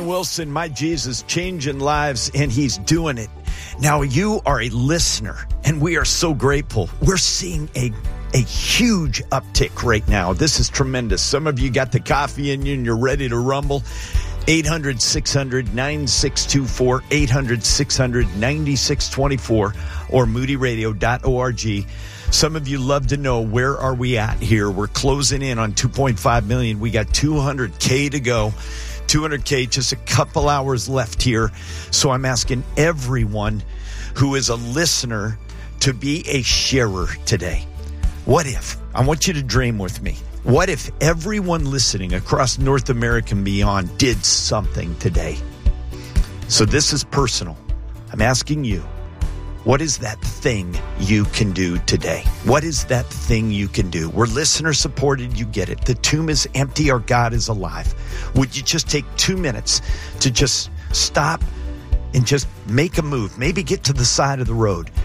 Brian Wilson, my Jesus, changing lives, and he's doing it. Now, you are a listener, and we are so grateful. We're seeing a huge uptick right now. This is tremendous. Some of you got the coffee in you, and you're ready to rumble. 800-600-9624, 800-600-9624, or moodyradio.org. Some of you love to know, where are we at here? We're closing in on 2.5 million. We got 200K to go. 200K, just a couple hours left here. So I'm asking everyone who is a listener to be a sharer today. What if? I want you to dream with me. What if everyone listening across North America and beyond did something today? So this is personal. I'm asking you, what is that thing you can do today? What is that thing you can do? We're listener supported. You get it. The tomb is empty. Our God is alive. Would you just take 2 minutes to just stop and just make a move? Maybe get to the side of the road